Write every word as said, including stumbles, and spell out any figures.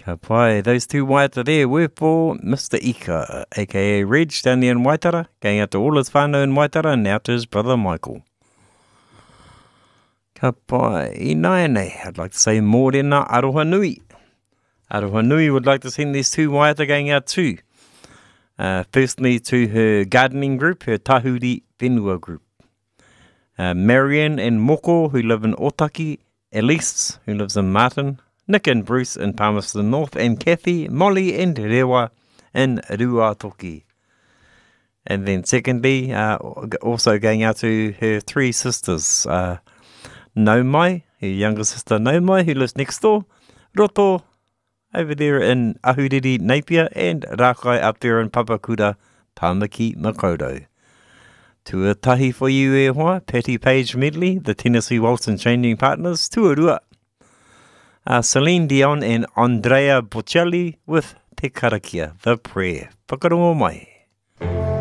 Ka pai, those two waiata there were for Mister Ika, aka Reg, down there in Waitara, going out to all his whānau in Waitara, and now to his brother Michael. Ka pai, I nai nei, I'd like to say mōrena aroha nui. Aroha nui would like to send these two waiata going out too. Uh, firstly to her gardening group, her Tahuri Whenua group. Uh, Marianne and Moko, who live in Otaki, Elise, who lives in Martin, Nick and Bruce in Palmerston North, and Kathy, Molly and Rewa in Ruatoki. And then secondly, uh, also going out to her three sisters, uh, Naumai, her younger sister Naumai, who lives next door, Roto, over there in Ahuriri, Napier, and Rakai up there in Papakura, Tamaki, Makaurau. Tuatahi for you e hoa, Patty Page Medley, the Tennessee Waltz and Changing Partners, tuarua. Uh, Celine Dion and Andrea Bocelli with Te Karakia, The Prayer. Whakarongo mai.